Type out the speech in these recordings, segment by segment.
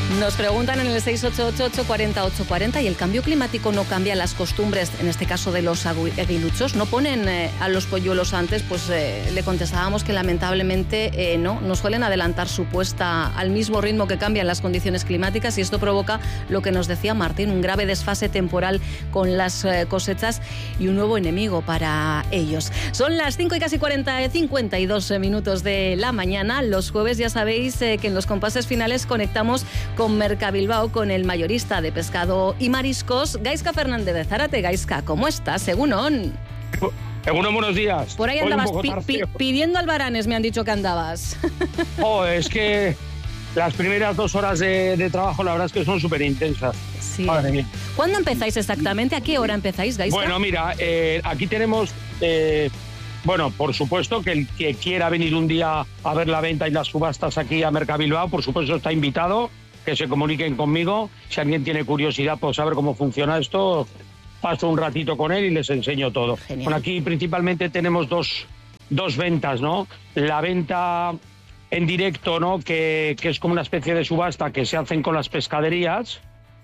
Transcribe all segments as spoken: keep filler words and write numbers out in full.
Nos preguntan en el seis ocho ocho, ocho cuatro cero, ocho cuatro cero y el cambio climático no cambia las costumbres, en este caso de los aguiluchos. ¿No ponen eh, a los polluelos antes? Pues eh, le contestábamos que lamentablemente eh, no, no suelen adelantar su puesta al mismo ritmo que cambian las condiciones climáticas y esto provoca lo que nos decía Martín, un grave desfase temporal con las eh, cosechas y un nuevo enemigo para ellos. Son las cinco y casi cuarenta, cincuenta y dos minutos de la mañana. Los jueves ya sabéis eh, que en los compases finales conectamos con Mercabilbao, con el mayorista de pescado y mariscos, Gaizka Fernández de Zárate. Gaizka, ¿cómo estás? Egunon. Egunon, buenos días. Por ahí andabas pi pi pidiendo albaranes, me han dicho que andabas. Oh, es que las primeras dos horas de, de trabajo, la verdad es que son súper intensas. Sí. Madre mía. ¿Cuándo empezáis exactamente? ¿A qué hora empezáis, Gaizka? Bueno, mira, eh, aquí tenemos... Eh, Bueno, por supuesto que el que quiera venir un día a ver la venta y las subastas aquí a Mercabilbao, por supuesto está invitado, que se comuniquen conmigo. Si alguien tiene curiosidad por saber cómo funciona esto, paso un ratito con él y les enseño todo. Genial. Bueno, aquí principalmente tenemos dos, dos ventas, ¿no? La venta en directo, ¿no? Que, que es como una especie de subasta que se hacen con las pescaderías,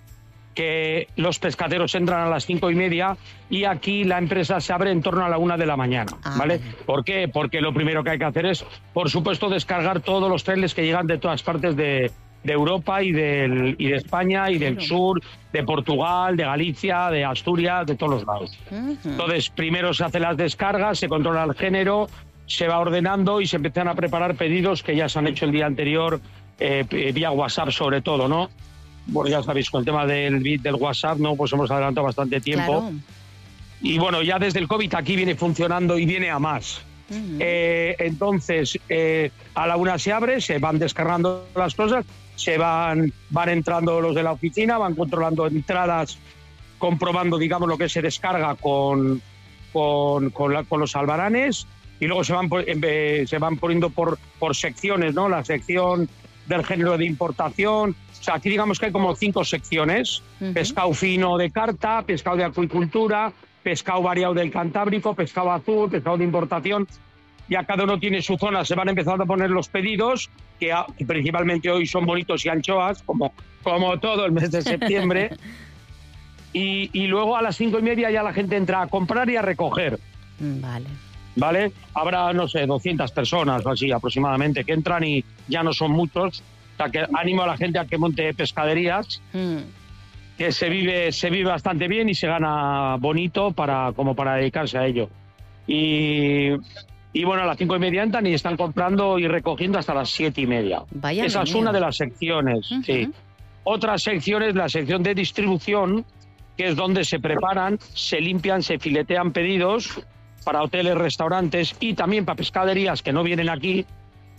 que los pescaderos entran a las cinco y media y aquí la empresa se abre en torno a la una de la mañana, ah, ¿vale? ¿Por qué? Porque lo primero que hay que hacer es, por supuesto, descargar todos los trenes que llegan de todas partes de, de Europa y, del, y de España y del sur, de Portugal, de Galicia, de Asturias, de todos los lados. Uh-huh. Entonces, primero se hacen las descargas, se controla el género, se va ordenando y se empiezan a preparar pedidos que ya se han hecho el día anterior, eh, vía WhatsApp sobre todo, ¿no? Bueno, ya sabéis, con el tema del, del WhatsApp, ¿no? Pues hemos adelantado bastante tiempo. Claro. Y bueno, ya desde el COVID aquí viene funcionando y viene a más. Uh-huh. eh, entonces, eh, a la una se abre, se van descargando las cosas, se van, van entrando los de la oficina, van controlando entradas, comprobando, digamos, lo que se descarga con, con, con, la, con los albaranes y luego se van, eh, se van poniendo por, por secciones, ¿no? La sección del género de importación. O sea, aquí digamos que hay como cinco secciones. Uh-huh. Pescado fino de carta, pescado de acuicultura, pescado variado del Cantábrico, pescado azul, pescado de importación. Ya cada uno tiene su zona, se van empezando a poner los pedidos, que, a, que principalmente hoy son bonitos y anchoas, como, como todo el mes de septiembre. y, y luego a las cinco y media ya la gente entra a comprar y a recoger. Vale. ¿Vale? Habrá, no sé, doscientas personas o así aproximadamente que entran y ya no son muchos. O sea, que animo a la gente a que monte pescaderías, mm. que se vive, se vive bastante bien y se gana bonito para, como para dedicarse a ello. Y, y bueno, a las cinco y media entran y están comprando y recogiendo hasta las siete y media. Vaya Esa es una de las secciones, uh-huh. sí. Otra sección es la sección de distribución, que es donde se preparan, se limpian, se filetean pedidos para hoteles, restaurantes y también para pescaderías que no vienen aquí.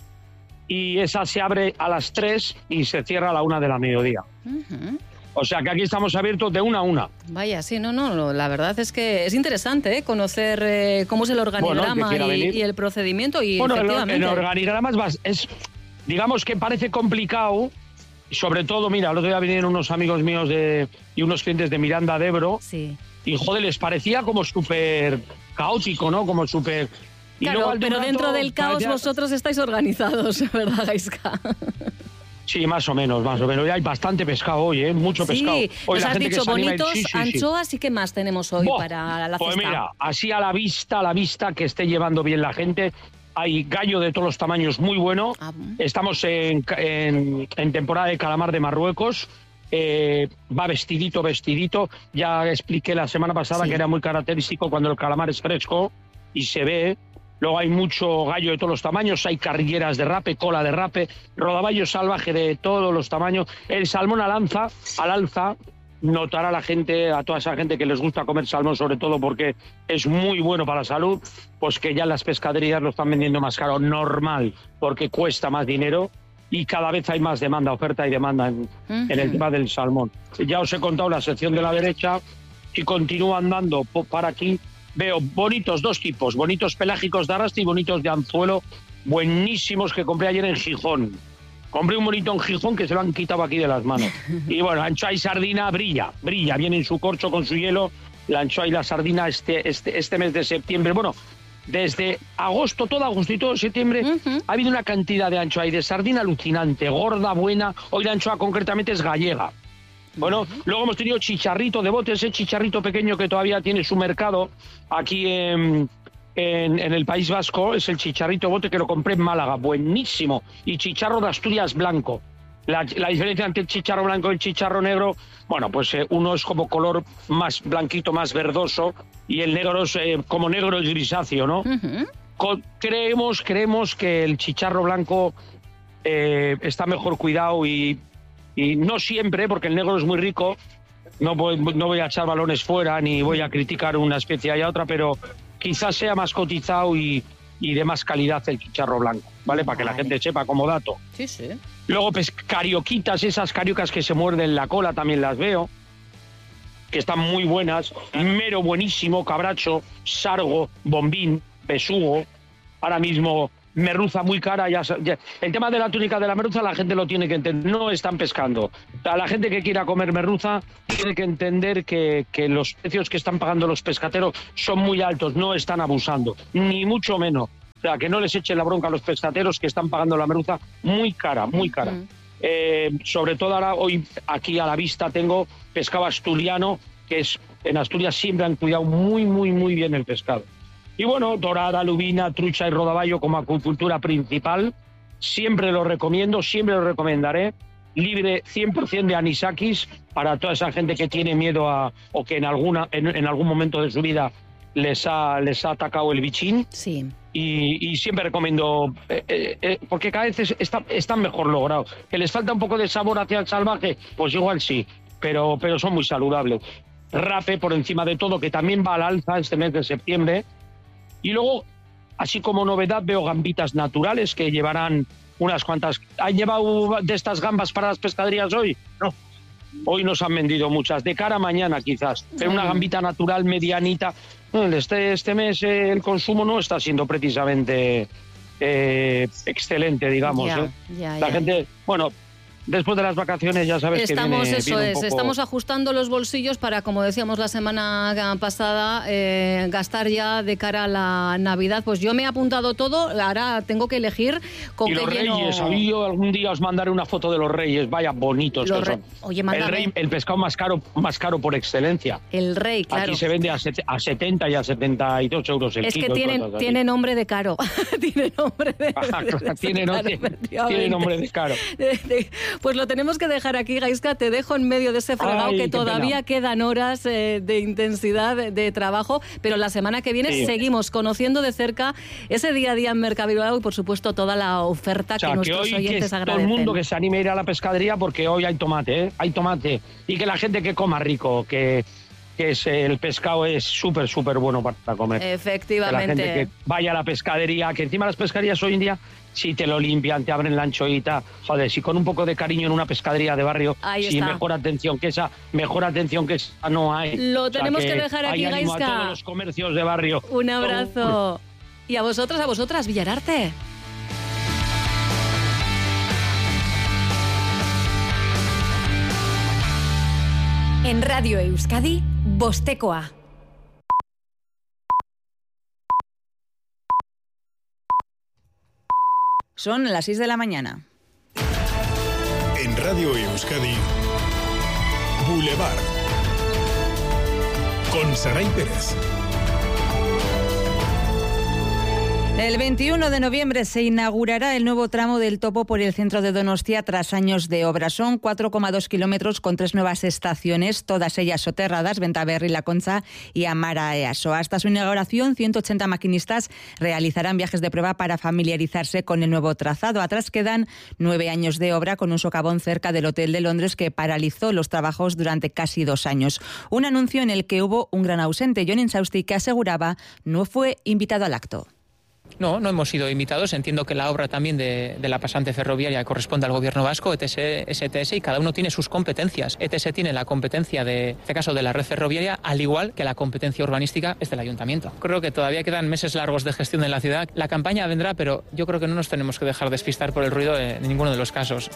Y esa se abre a las tres y se cierra a la una de la mediodía. Uh-huh. O sea que aquí estamos abiertos de una a una. Vaya, sí, no, no, la verdad es que es interesante, ¿eh? Conocer eh, cómo es el organigrama bueno, el y, y el procedimiento. Y bueno, efectivamente... el, el organigrama es, es, digamos que parece complicado, sobre todo, mira, el otro día vinieron unos amigos míos de, y unos clientes de Miranda de Ebro, sí. y joder, les parecía como súper caótico, ¿no? Como súper... Y claro, pero rato, dentro del caos parecía... vosotros estáis organizados, ¿verdad, Gaizka? Sí, más o menos, más o menos. Hay bastante pescado hoy, ¿eh? Mucho sí, pescado. Hoy nos la has gente dicho que bonitos, sí, sí, anchoas sí. y ¿qué más tenemos hoy Boh, para la pues cesta? Pues mira, así a la vista, a la vista, que esté llevando bien la gente. Hay gallo de todos los tamaños muy bueno. Ah, Estamos en, en, en temporada de calamar de Marruecos. Eh, va vestidito, vestidito. Ya expliqué la semana pasada sí. que era muy característico cuando el calamar es fresco y se ve. Luego hay mucho gallo de todos los tamaños, hay carrilleras de rape, cola de rape, rodaballo salvaje de todos los tamaños. El salmón al alza, al alza, notará a la gente, a toda esa gente que les gusta comer salmón, sobre todo porque es muy bueno para la salud, pues que ya las pescaderías lo están vendiendo más caro, normal, porque cuesta más dinero y cada vez hay más demanda, oferta y demanda en, uh-huh. en el tema del salmón. Ya os he contado la sección de la derecha y continúo andando para aquí. Veo bonitos dos tipos, bonitos pelágicos de arrastre y bonitos de anzuelo, buenísimos que compré ayer en Gijón. Compré un bonito en Gijón que se lo han quitado aquí de las manos. Y bueno, anchoa y sardina brilla, brilla, viene en su corcho con su hielo, la anchoa y la sardina este, este, este mes de septiembre. Bueno, desde agosto, todo agosto y todo septiembre, uh-huh. ha habido una cantidad de anchoa y de sardina alucinante, gorda, buena. Hoy la anchoa concretamente es gallega. Bueno, uh-huh. luego hemos tenido chicharrito de bote, ese chicharrito pequeño que todavía tiene su mercado aquí en, en, en el País Vasco, es el chicharrito de bote que lo compré en Málaga, buenísimo. Y chicharro de Asturias blanco. La, la diferencia entre el chicharro blanco y el chicharro negro, bueno, pues eh, uno es como color más blanquito, más verdoso, y el negro es eh, como negro y grisáceo, ¿no? Uh-huh. Co- creemos, creemos que el chicharro blanco eh, está mejor cuidado y... Y no siempre, porque el negro es muy rico, no voy, no voy a echar balones fuera ni voy a criticar una especie y a otra, pero quizás sea más cotizado y, y de más calidad el chicharro blanco, ¿vale? Para que la gente sepa como dato. Sí, sí. Luego, pues, carioquitas, esas cariocas que se muerden la cola también las veo, que están muy buenas. Mero buenísimo, cabracho, sargo, bombín, besugo. Ahora mismo... merluza muy cara, ya, ya, el tema de la túnica de la merluza la gente lo tiene que entender, no están pescando. A la gente que quiera comer merluza tiene que entender que, que los precios que están pagando los pescateros son muy altos, no están abusando, ni mucho menos. O sea, que no les echen la bronca a los pescateros que están pagando la merluza muy cara, muy cara. Uh-huh. Eh, sobre todo ahora, hoy aquí a la vista tengo pescado asturiano, que es en Asturias siempre han cuidado muy, muy, muy bien el pescado. Y bueno, dorada, lubina, trucha y rodaballo como acuicultura principal. Siempre lo recomiendo, siempre lo recomendaré. Libre cien por ciento de anisakis para toda esa gente que tiene miedo a o que en, alguna, en, en algún momento de su vida les ha, les ha atacado el bichín. Sí. Y, y siempre recomiendo, eh, eh, eh, porque cada vez está, están mejor logrados. ¿Que les falta un poco de sabor hacia el salvaje? Pues igual sí, pero, pero son muy saludables. Rape por encima de todo, que también va al alza este mes de septiembre. Y luego, así como novedad, veo gambitas naturales que llevarán unas cuantas. ¿Han llevado de estas gambas para las pescaderías hoy? No. Hoy nos han vendido muchas. De cara a mañana, quizás. Pero una gambita natural medianita. Este, este mes eh, el consumo no está siendo precisamente eh, excelente, digamos. Ya, ¿eh? ya, La ya. gente, bueno... Después de las vacaciones ya sabes estamos, que viene, eso viene un es, poco... estamos ajustando los bolsillos para, como decíamos la semana pasada, eh, gastar ya de cara a la Navidad. Pues yo me he apuntado todo, ahora tengo que elegir con y qué los lleno... reyes, yo algún día os mandaré una foto de los reyes, vaya bonitos los que re... son. Oye, el, rey, el pescado más caro, más caro por excelencia. El rey, claro. Aquí se vende a, set, a setenta y a setenta y dos euros el es kilo. Es que tiene, tiene nombre de caro. tiene nombre de, Ajá, de, de tiene, no, tiene, tiene nombre de caro. De, de, pues lo tenemos que dejar aquí, Gaizka, te dejo en medio de ese fregado. Ay, que todavía pena. Quedan horas eh, de intensidad de, de trabajo, pero la semana que viene sí. seguimos conociendo de cerca ese día a día en Mercabilbao y por supuesto toda la oferta o sea, que nuestros que hoy oyentes que agradecen. Todo el mundo que se anime a ir a la pescadería porque hoy hay tomate, ¿eh? Hay tomate y que la gente que coma rico, que que es, el pescado es súper, súper bueno para comer. Efectivamente. Que la gente que vaya a la pescadería, que encima las pescaderías hoy en día, si te lo limpian, te abren la anchoita, joder, si con un poco de cariño en una pescadería de barrio, ahí si está. mejor atención que esa, mejor atención que esa no hay. Lo tenemos o sea, que, que dejar aquí, Gaizka. A todos los comercios de barrio. Un abrazo. Y a vosotras, a vosotras, Villararte. En Radio Euskadi, Bostekoa. Son las seis de la mañana. En Radio Euskadi, Boulevard. Con Saray Pérez. El veintiuno de noviembre se inaugurará el nuevo tramo del Topo por el centro de Donostia tras años de obra. Son cuatro coma dos kilómetros con tres nuevas estaciones, todas ellas soterradas, Ventaberri, La Concha y Amara Easo. Hasta su inauguración, ciento ochenta maquinistas realizarán viajes de prueba para familiarizarse con el nuevo trazado. Atrás quedan nueve años de obra con un socavón cerca del Hotel de Londres que paralizó los trabajos durante casi dos años. Un anuncio en el que hubo un gran ausente, Jon Insausti, que aseguraba no fue invitado al acto. No, no hemos sido invitados. Entiendo que la obra también de, de la pasante ferroviaria corresponde al Gobierno vasco, E T S, S T S, y cada uno tiene sus competencias. E T S tiene la competencia, de, en este caso, de la red ferroviaria, al igual que la competencia urbanística es del Ayuntamiento. Creo que todavía quedan meses largos de gestión en la ciudad. La campaña vendrá, pero yo creo que no nos tenemos que dejar despistar por el ruido en ninguno de los casos.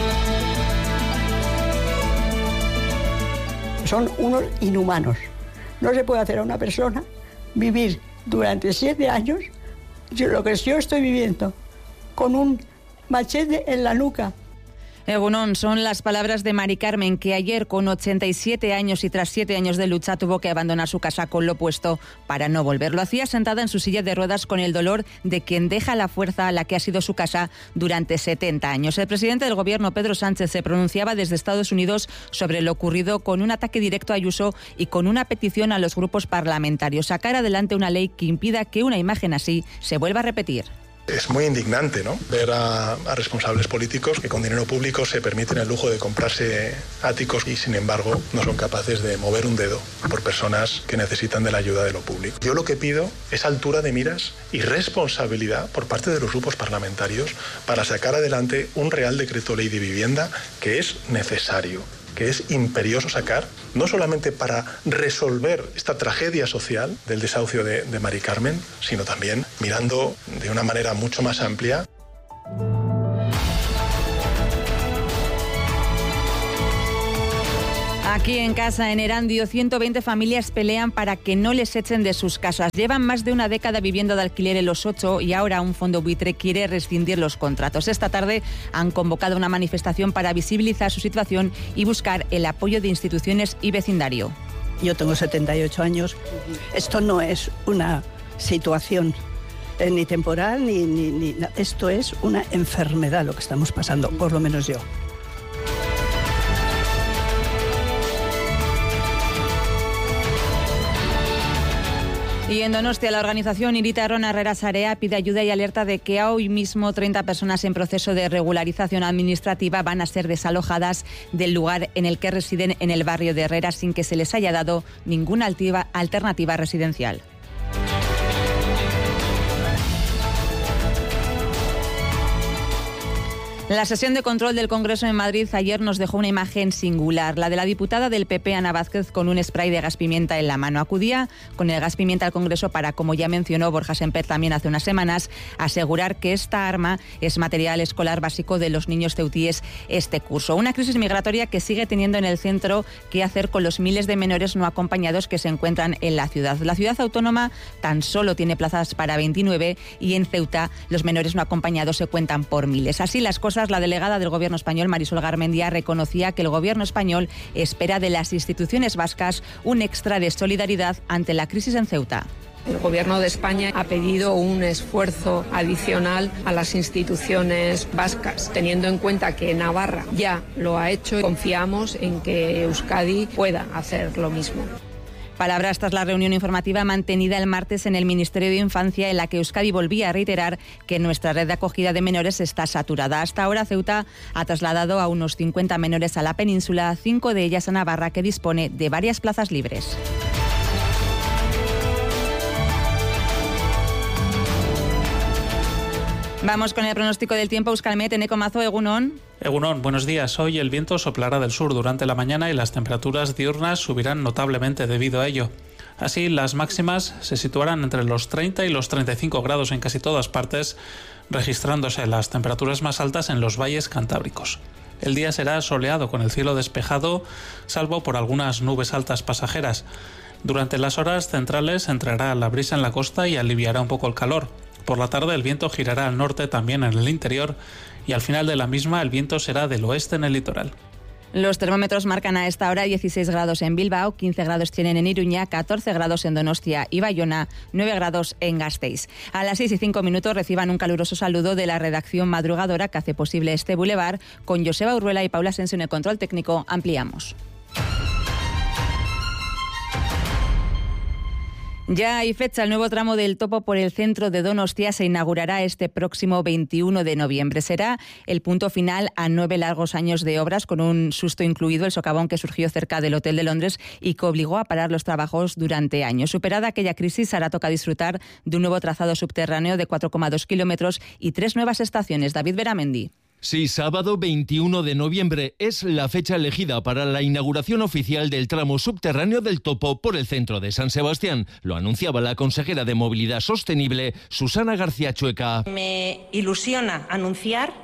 Son unos inhumanos. No se puede hacer a una persona vivir durante siete años yo, lo que yo estoy viviendo, con un machete en la nuca. Egunon, son las palabras de Mari Carmen, que ayer con ochenta y siete años y tras siete años de lucha tuvo que abandonar su casa con lo puesto para no volver. Lo hacía sentada en su silla de ruedas con el dolor de quien deja la fuerza a la que ha sido su casa durante setenta años. El presidente del gobierno, Pedro Sánchez, se pronunciaba desde Estados Unidos sobre lo ocurrido con un ataque directo a Ayuso y con una petición a los grupos parlamentarios: sacar adelante una ley que impida que una imagen así se vuelva a repetir. Es muy indignante, ¿no?, ver a, a responsables políticos que con dinero público se permiten el lujo de comprarse áticos y, sin embargo, no son capaces de mover un dedo por personas que necesitan de la ayuda de lo público. Yo lo que pido es altura de miras y responsabilidad por parte de los grupos parlamentarios para sacar adelante un Real Decreto Ley de Vivienda que es necesario, que es imperioso sacar, no solamente para resolver esta tragedia social del desahucio de, de Mari Carmen, sino también mirando de una manera mucho más amplia. Aquí en casa, en Erandio, ciento veinte familias pelean para que no les echen de sus casas. Llevan más de una década viviendo de alquiler en Los Ocho y ahora un fondo buitre quiere rescindir los contratos. Esta tarde han convocado una manifestación para visibilizar su situación y buscar el apoyo de instituciones y vecindario. Yo tengo setenta y ocho años. Esto no es una situación eh, ni temporal, ni, ni, ni... Esto es una enfermedad lo que estamos pasando, por lo menos yo. Y en Donostia, la organización Irita Rona Herrera Sarea pide ayuda y alerta de que hoy mismo treinta personas en proceso de regularización administrativa van a ser desalojadas del lugar en el que residen en el barrio de Herrera sin que se les haya dado ninguna alternativa residencial. La sesión de control del Congreso en Madrid ayer nos dejó una imagen singular, la de la diputada del P P, Ana Vázquez, con un spray de gas pimienta en la mano. Acudía con el gas pimienta al Congreso para, como ya mencionó Borja Semper también hace unas semanas, asegurar que esta arma es material escolar básico de los niños ceutíes este curso. Una crisis migratoria que sigue teniendo en el centro qué hacer con los miles de menores no acompañados que se encuentran en la ciudad. La ciudad autónoma tan solo tiene plazas para veintinueve y en Ceuta los menores no acompañados se cuentan por miles. Así las cosas, la delegada del Gobierno español, Marisol Garmendia, reconocía que el Gobierno español espera de las instituciones vascas un extra de solidaridad ante la crisis en Ceuta. El Gobierno de España ha pedido un esfuerzo adicional a las instituciones vascas, teniendo en cuenta que Navarra ya lo ha hecho. Confiamos en que Euskadi pueda hacer lo mismo. Palabras tras la reunión informativa mantenida el martes en el Ministerio de Infancia, en la que Euskadi volvía a reiterar que nuestra red de acogida de menores está saturada. Hasta ahora Ceuta ha trasladado a unos cincuenta menores a la península, cinco de ellas a Navarra, que dispone de varias plazas libres. Vamos con el pronóstico del tiempo. Euskalmet, Eneko Mazo, Egunon. Egunon, buenos días. Hoy el viento soplará del sur durante la mañana y las temperaturas diurnas subirán notablemente debido a ello. Así, las máximas se situarán entre los treinta y los treinta y cinco grados en casi todas partes, registrándose las temperaturas más altas en los valles cantábricos. El día será soleado con el cielo despejado, salvo por algunas nubes altas pasajeras. Durante las horas centrales entrará la brisa en la costa y aliviará un poco el calor. Por la tarde el viento girará al norte también en el interior y al final de la misma el viento será del oeste en el litoral. Los termómetros marcan a esta hora dieciséis grados en Bilbao, quince grados tienen en Iruña, catorce grados en Donostia y Bayona, nueve grados en Gasteiz. A las seis y cinco minutos reciban un caluroso saludo de la redacción madrugadora que hace posible este bulevar. Con Joseba Urruela y Paula Asensio en el control técnico ampliamos. Ya hay fecha. El nuevo tramo del Topo por el centro de Donostia se inaugurará este próximo veintiuno de noviembre. Será el punto final a nueve largos años de obras, con un susto incluido el socavón que surgió cerca del Hotel de Londres y que obligó a parar los trabajos durante años. Superada aquella crisis, ahora toca disfrutar de un nuevo trazado subterráneo de cuatro coma dos kilómetros y tres nuevas estaciones. David Beramendi. Sí, sábado veintiuno de noviembre es la fecha elegida para la inauguración oficial del tramo subterráneo del Topo por el centro de San Sebastián. Lo anunciaba la consejera de Movilidad Sostenible, Susana García Chueca. Me ilusiona anunciar que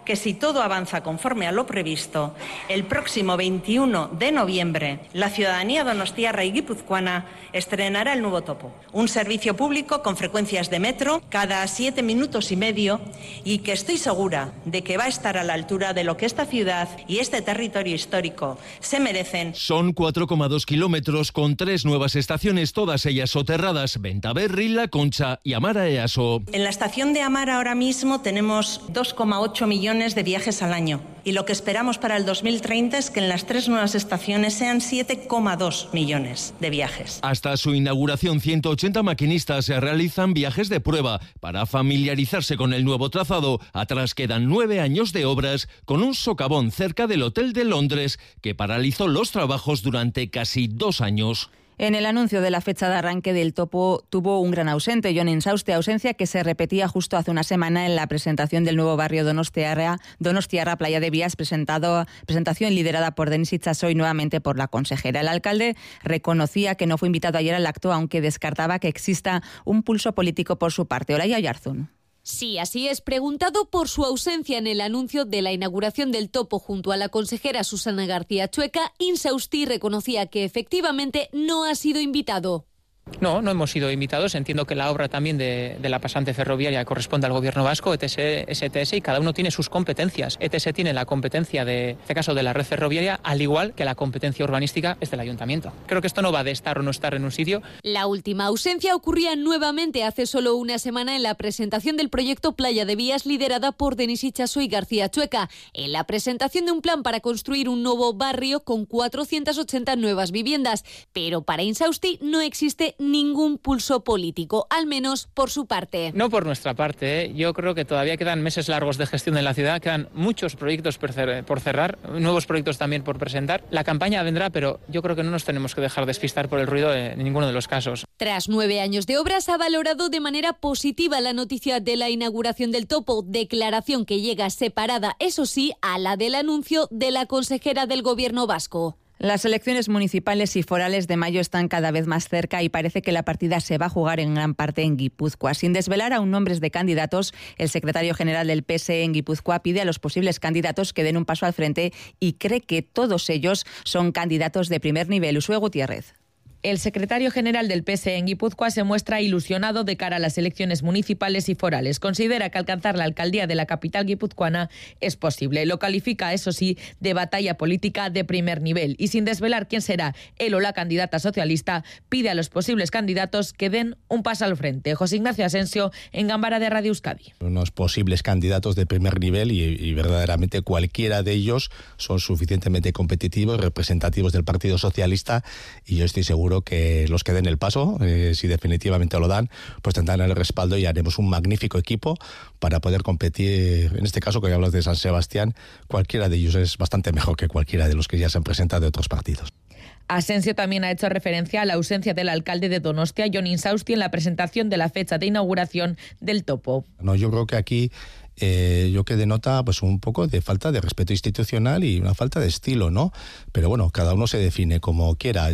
que si todo avanza conforme a lo previsto, el próximo veintiuno de noviembre la ciudadanía donostiarra y guipuzcoana estrenará el nuevo topo, un servicio público con frecuencias de metro cada siete minutos y medio y que estoy segura de que va a estar a la altura de lo que esta ciudad y este territorio histórico se merecen. Son cuatro coma dos kilómetros con tres nuevas estaciones, todas ellas soterradas: Bentaberri, La Concha y Amara Easo. En la estación de Amara ahora mismo tenemos dos coma ocho millones de viajes al año y lo que esperamos para el dos mil treinta es que en las tres nuevas estaciones sean siete coma dos millones de viajes. Hasta su inauguración, ciento ochenta maquinistas se realizan viajes de prueba para familiarizarse con el nuevo trazado. Atrás quedan nueve años de obras con un socavón cerca del Hotel de Londres que paralizó los trabajos durante casi dos años. En el anuncio de la fecha de arranque del topo tuvo un gran ausente, Jon Insausti, ausencia que se repetía justo hace una semana en la presentación del nuevo barrio Donostiarra, Donostiarra Playa de Vías, presentado, presentación liderada por Denis Itxaso y nuevamente por la consejera. El alcalde reconocía que no fue invitado ayer al acto, aunque descartaba que exista un pulso político por su parte. Olaya Oyarzún. Sí, así es. Preguntado por su ausencia en el anuncio de la inauguración del topo junto a la consejera Susana García Chueca, Insausti reconocía que efectivamente no ha sido invitado. No, no hemos sido invitados. Entiendo que la obra también de, de la pasante ferroviaria corresponde al gobierno vasco, E T S, S T S, y cada uno tiene sus competencias. E T S tiene la competencia de, en este caso, de la red ferroviaria, al igual que la competencia urbanística es del ayuntamiento. Creo que esto no va de estar o no estar en un sitio. La última ausencia ocurría nuevamente hace solo una semana en la presentación del proyecto Playa de Vías liderada por Denis Itxaso y García Chueca, en la presentación de un plan para construir un nuevo barrio con cuatrocientas ochenta nuevas viviendas. Pero para Insausti no existe ningún pulso político, al menos por su parte. No por nuestra parte, ¿eh? Yo creo que todavía quedan meses largos de gestión en la ciudad, quedan muchos proyectos por cerrar, nuevos proyectos también por presentar. La campaña vendrá, pero yo creo que no nos tenemos que dejar despistar por el ruido en ninguno de los casos. Tras nueve años de obras, ha valorado de manera positiva la noticia de la inauguración del topo, declaración que llega separada, eso sí, a la del anuncio de la consejera del gobierno vasco. Las elecciones municipales y forales de mayo están cada vez más cerca y parece que la partida se va a jugar en gran parte en Guipúzcoa. Sin desvelar aún nombres de candidatos, el secretario general del P S E en Guipúzcoa pide a los posibles candidatos que den un paso al frente y cree que todos ellos son candidatos de primer nivel. Uxue Gutiérrez. El secretario general del P S E en Guipúzcoa se muestra ilusionado de cara a las elecciones municipales y forales. Considera que alcanzar la alcaldía de la capital guipuzcoana es posible. Lo califica, eso sí, de batalla política de primer nivel. Y sin desvelar quién será él o la candidata socialista, pide a los posibles candidatos que den un paso al frente. José Ignacio Asensio, en Gambara de Radio Euskadi. Unos posibles candidatos de primer nivel y, y verdaderamente cualquiera de ellos son suficientemente competitivos, representativos del Partido Socialista, y yo estoy seguro que los que den el paso, eh, si definitivamente lo dan, pues tendrán el respaldo y haremos un magnífico equipo para poder competir. En este caso, que hablas de San Sebastián, cualquiera de ellos es bastante mejor que cualquiera de los que ya se han presentado de otros partidos. Asensio también ha hecho referencia a la ausencia del alcalde de Donostia, Jon Insausti, en la presentación de la fecha de inauguración del topo. No, yo creo que aquí Eh, yo que denota pues un poco de falta de respeto institucional y una falta de estilo, ¿no? Pero bueno, cada uno se define como quiera.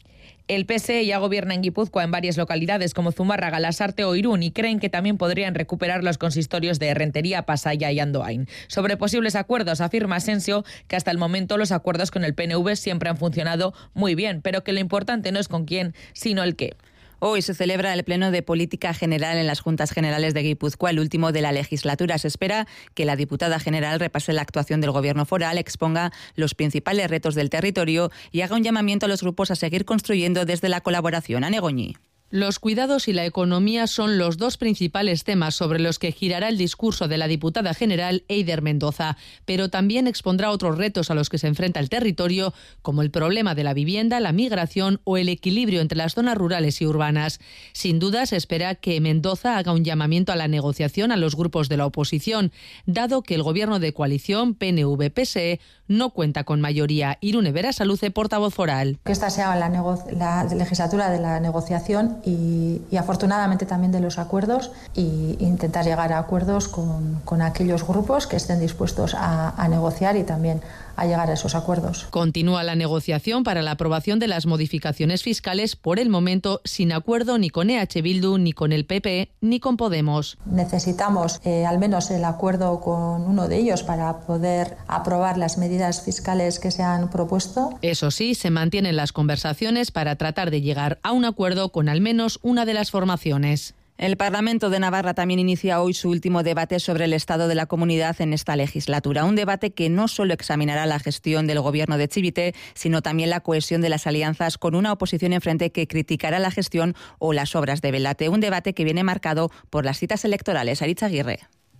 El P S E ya gobierna en Guipúzcoa en varias localidades como Zumárraga, Lasarte o Irún y creen que también podrían recuperar los consistorios de Errentería, Pasaya y Andoain. Sobre posibles acuerdos, afirma Asensio que hasta el momento los acuerdos con el P N V siempre han funcionado muy bien, pero que lo importante no es con quién, sino el qué. Hoy se celebra el Pleno de Política General en las Juntas Generales de Guipúzcoa, el último de la legislatura. Se espera que la diputada general repase la actuación del Gobierno foral, exponga los principales retos del territorio y haga un llamamiento a los grupos a seguir construyendo desde la colaboración. Ane Goñi. Los cuidados y la economía son los dos principales temas sobre los que girará el discurso de la diputada general Eider Mendoza, pero también expondrá otros retos a los que se enfrenta el territorio, como el problema de la vivienda, la migración o el equilibrio entre las zonas rurales y urbanas. Sin duda, se espera que Mendoza haga un llamamiento a la negociación a los grupos de la oposición, dado que el gobierno de coalición P N V P S E no cuenta con mayoría. Irune Berasaluce, portavoz foral. Que esta sea la, nego- la legislatura de la negociación y, y afortunadamente también de los acuerdos e intentar llegar a acuerdos con, con aquellos grupos que estén dispuestos a, a negociar y también a llegar a esos acuerdos. Continúa la negociación para la aprobación de las modificaciones fiscales, por el momento sin acuerdo ni con E H Bildu, ni con el P P, ni con Podemos. Necesitamos eh, al menos el acuerdo con uno de ellos para poder aprobar las medidas fiscales que se han propuesto. Eso sí, se mantienen las conversaciones para tratar de llegar a un acuerdo con al menos una de las formaciones. El Parlamento de Navarra también inicia hoy su último debate sobre el estado de la comunidad en esta legislatura. Un debate que no solo examinará la gestión del gobierno de Chivite, sino también la cohesión de las alianzas con una oposición enfrente que criticará la gestión o las obras de Belate. Un debate que viene marcado por las citas electorales. Aritz Aguirre.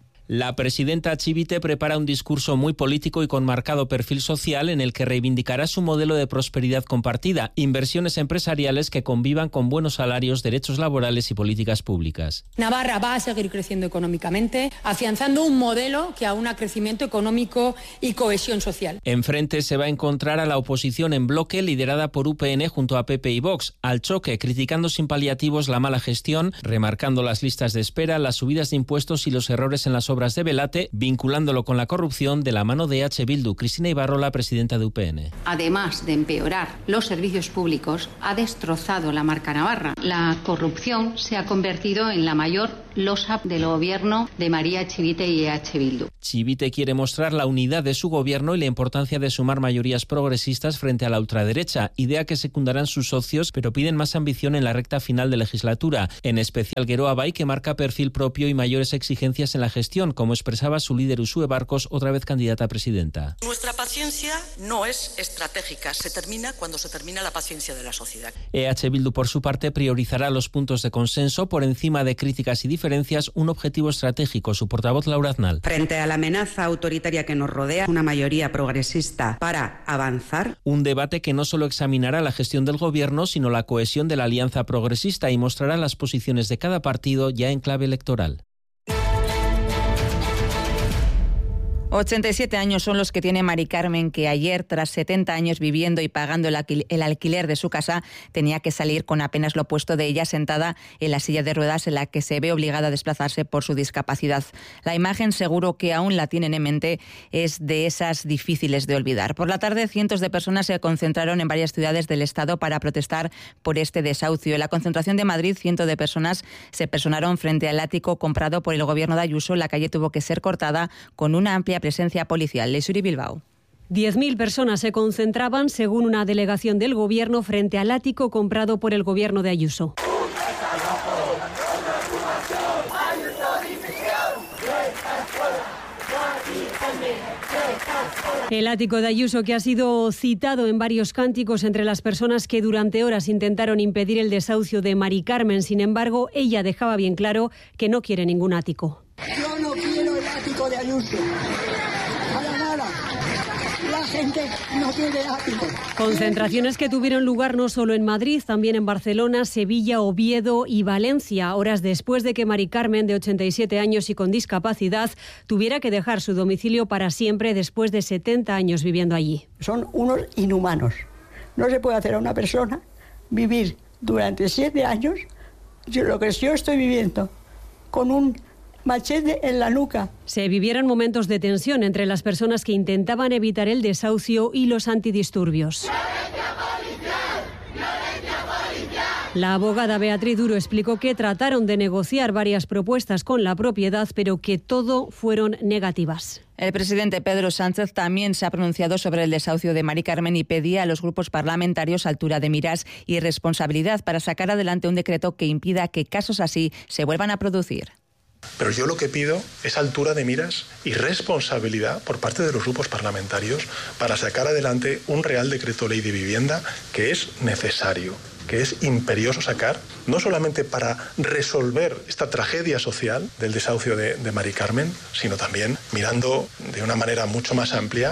La presidenta Chivite prepara un discurso muy político y con marcado perfil social en el que reivindicará su modelo de prosperidad compartida, inversiones empresariales que convivan con buenos salarios, derechos laborales y políticas públicas. Navarra va a seguir creciendo económicamente, afianzando un modelo que aúna crecimiento económico y cohesión social. Enfrente se va a encontrar a la oposición en bloque liderada por U P N junto a P P y Vox, al choque criticando sin paliativos la mala gestión, remarcando las listas de espera, las subidas de impuestos y los errores en las obras de Belate, vinculándolo con la corrupción de la mano de E H Bildu. Cristina Ibarrola, presidenta de U P N. Además de empeorar los servicios públicos, ha destrozado la marca Navarra. La corrupción se ha convertido en la mayor losa del gobierno de María Chivite y E H Bildu. Chivite quiere mostrar la unidad de su gobierno y la importancia de sumar mayorías progresistas frente a la ultraderecha, idea que secundarán sus socios, pero piden más ambición en la recta final de legislatura, en especial Geroa Bai, que marca perfil propio y mayores exigencias en la gestión, como expresaba su líder Uxue Barkos, otra vez candidata a presidenta. Nuestra paciencia no es estratégica, se termina cuando se termina la paciencia de la sociedad. E H Bildu, por su parte, priorizará los puntos de consenso por encima de críticas y diferencias, un objetivo estratégico. Su portavoz, Laura Aznal. Frente a la amenaza autoritaria que nos rodea, una mayoría progresista para avanzar. Un debate que no solo examinará la gestión del gobierno, sino la cohesión de la alianza progresista y mostrará las posiciones de cada partido ya en clave electoral. ochenta y siete años son los que tiene Mari Carmen, que ayer, tras setenta años viviendo y pagando el, alquil- el alquiler de su casa, tenía que salir con apenas lo opuesto de ella sentada en la silla de ruedas en la que se ve obligada a desplazarse por su discapacidad. La imagen, seguro que aún la tienen en mente, es de esas difíciles de olvidar. Por la tarde, cientos de personas se concentraron en varias ciudades del Estado para protestar por este desahucio. En la concentración de Madrid, cientos de personas se personaron frente al ático comprado por el gobierno de Ayuso. La calle tuvo que ser cortada con una amplia presencia policial. Lesuri Bilbao. diez mil personas se concentraban, según una delegación del Gobierno, frente al ático comprado por el Gobierno de Ayuso. El ático de Ayuso, que ha sido citado en varios cánticos entre las personas que durante horas intentaron impedir el desahucio de Mari Carmen. Sin embargo, ella dejaba bien claro que no quiere ningún ático. Yo no quiero el ático de Ayuso. Para nada. La gente no quiere ático. Concentraciones que tuvieron lugar no solo en Madrid, también en Barcelona, Sevilla, Oviedo y Valencia, horas después de que Mari Carmen, de ochenta y siete años y con discapacidad, tuviera que dejar su domicilio para siempre después de setenta años viviendo allí. Son unos inhumanos. No se puede hacer a una persona vivir durante siete años lo que yo estoy viviendo, con un machete en la nuca. Se vivieron momentos de tensión entre las personas que intentaban evitar el desahucio y los antidisturbios. La abogada Beatriz Duro explicó que trataron de negociar varias propuestas con la propiedad, pero que todo fueron negativas. El presidente Pedro Sánchez también se ha pronunciado sobre el desahucio de Mari Carmen y pedía a los grupos parlamentarios altura de miras y responsabilidad para sacar adelante un decreto que impida que casos así se vuelvan a producir. Pero yo lo que pido es altura de miras y responsabilidad por parte de los grupos parlamentarios para sacar adelante un Real Decreto Ley de Vivienda que es necesario, que es imperioso sacar, no solamente para resolver esta tragedia social del desahucio de, de Mari Carmen, sino también mirando de una manera mucho más amplia.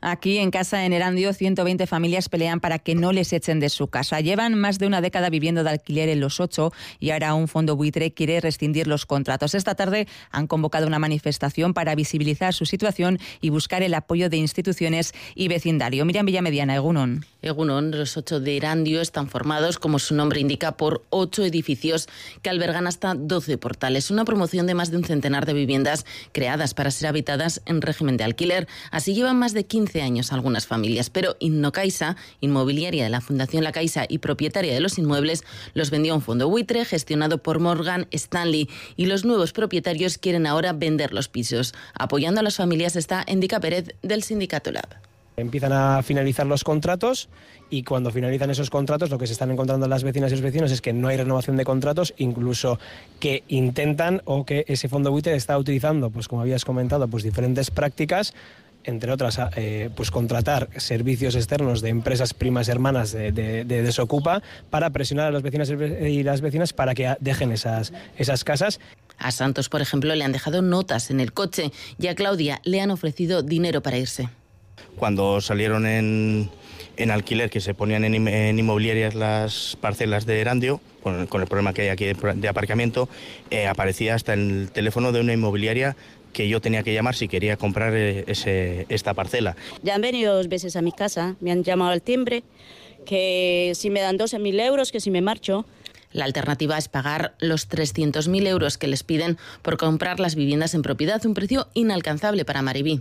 Aquí en casa en Erandio, ciento veinte familias pelean para que no les echen de su casa. Llevan más de una década viviendo de alquiler en Los Ocho y ahora un fondo buitre quiere rescindir los contratos. Esta tarde han convocado una manifestación para visibilizar su situación y buscar el apoyo de instituciones y vecindario. Miriam Villamediana, Egunon. Egunon, los Ocho de Erandio están formados, como su nombre indica, por ocho edificios que albergan hasta doce portales. Una promoción de más de un centenar de viviendas creadas para ser habitadas en régimen de alquiler. Así llevan más de quince años algunas familias, pero Innocaixa, inmobiliaria de la Fundación La Caixa y propietaria de los inmuebles, los vendió a un fondo buitre gestionado por Morgan Stanley y los nuevos propietarios quieren ahora vender los pisos. Apoyando a las familias está Endica Pérez del Sindicato Lab. Empiezan a finalizar los contratos y cuando finalizan esos contratos lo que se están encontrando las vecinas y los vecinos es que no hay renovación de contratos, incluso que intentan o que ese fondo buitre está utilizando, pues como habías comentado, pues diferentes prácticas, entre otras, eh, pues contratar servicios externos de empresas primas hermanas de, de, de Desocupa para presionar a los vecinos y las vecinas para que dejen esas, esas casas. A Santos, por ejemplo, le han dejado notas en el coche y a Claudia le han ofrecido dinero para irse. Cuando salieron en, en alquiler, que se ponían en, en inmobiliarias las parcelas de Erandio, con, con el problema que hay aquí de, de aparcamiento, eh, aparecía hasta el teléfono de una inmobiliaria que yo tenía que llamar si quería comprar ese, esta parcela. Ya han venido dos veces a mi casa, me han llamado al timbre, que si me dan doce mil euros, que si me marcho. La alternativa es pagar los trescientos mil euros que les piden por comprar las viviendas en propiedad, un precio inalcanzable para Maribí.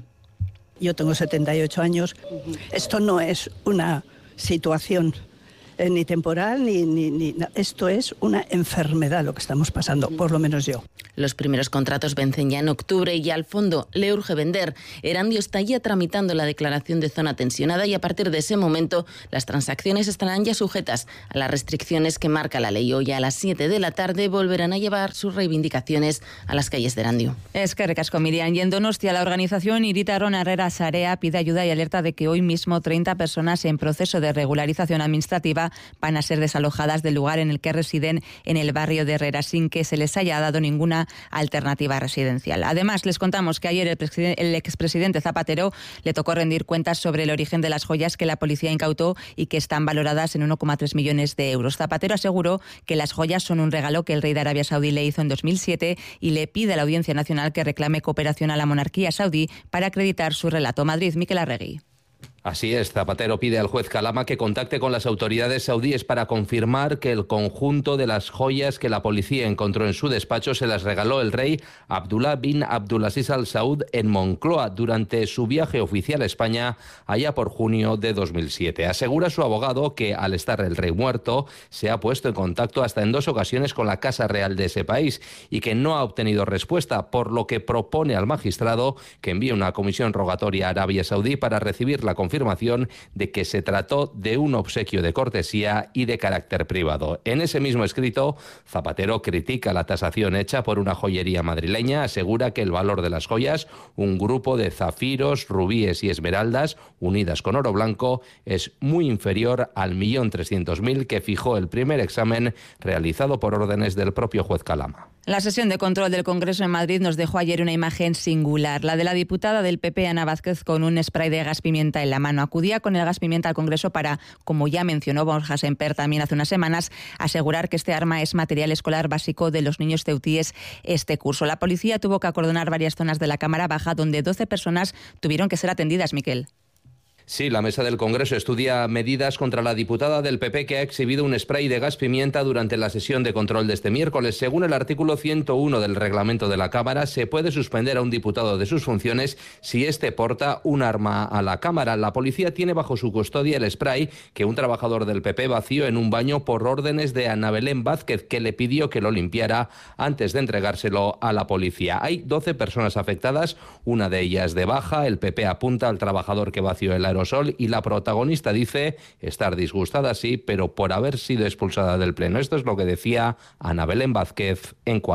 Yo tengo setenta y ocho años, esto no es una situación Eh, ni temporal, ni, ni, ni... Esto es una enfermedad lo que estamos pasando, por lo menos yo. Los primeros contratos vencen ya en octubre y al fondo le urge vender. Erandio está ya tramitando la declaración de zona tensionada y a partir de ese momento las transacciones estarán ya sujetas a las restricciones que marca la ley. Hoy a las siete de la tarde volverán a llevar sus reivindicaciones a las calles de Erandio. Es que recasco, Miriam. Y en Donostia, la organización Iritaron Herrera Sarea pide ayuda y alerta de que hoy mismo treinta personas en proceso de regularización administrativa van a ser desalojadas del lugar en el que residen en el barrio de Herrera sin que se les haya dado ninguna alternativa residencial. Además, les contamos que ayer el, el expresidente Zapatero le tocó rendir cuentas sobre el origen de las joyas que la policía incautó y que están valoradas en uno coma tres millones de euros. Zapatero aseguró que las joyas son un regalo que el rey de Arabia Saudí le hizo en dos mil siete y le pide a la Audiencia Nacional que reclame cooperación a la monarquía saudí para acreditar su relato. Madrid, Miquel Arregui. Así es, Zapatero pide al juez Calama que contacte con las autoridades saudíes para confirmar que el conjunto de las joyas que la policía encontró en su despacho se las regaló el rey Abdullah bin Abdulaziz Al Saud en Moncloa durante su viaje oficial a España allá por junio de dos mil siete. Asegura su abogado que al estar el rey muerto se ha puesto en contacto hasta en dos ocasiones con la Casa Real de ese país y que no ha obtenido respuesta, por lo que propone al magistrado que envíe una comisión rogatoria a Arabia Saudí para recibir la confirmación confirmación de que se trató de un obsequio de cortesía y de carácter privado. En ese mismo escrito, Zapatero critica la tasación hecha por una joyería madrileña, asegura que el valor de las joyas, un grupo de zafiros, rubíes y esmeraldas unidas con oro blanco, es muy inferior al millón trescientos mil que fijó el primer examen realizado por órdenes del propio juez Calama. La sesión de control del Congreso en Madrid nos dejó ayer una imagen singular, la de la diputada del P P, Ana Vázquez, con un spray de gas pimienta en la mano. Acudía con el gas pimienta al Congreso para, como ya mencionó Borja Semper también hace unas semanas, asegurar que este arma es material escolar básico de los niños ceutíes este curso. La policía tuvo que acordonar varias zonas de la Cámara Baja donde doce personas tuvieron que ser atendidas, Miquel. Sí, la mesa del Congreso estudia medidas contra la diputada del P P que ha exhibido un spray de gas pimienta durante la sesión de control de este miércoles. Según el artículo ciento uno del reglamento de la Cámara, se puede suspender a un diputado de sus funciones si éste porta un arma a la Cámara. La policía tiene bajo su custodia el spray que un trabajador del P P vació en un baño por órdenes de Ana Belén Vázquez, que le pidió que lo limpiara antes de entregárselo a la policía. Hay doce personas afectadas, una de ellas de baja. El P P apunta al trabajador que vació el aerosol y la protagonista dice estar disgustada, sí, pero por haber sido expulsada del Pleno. Esto es lo que decía Ana Belén Vázquez en Cuatro.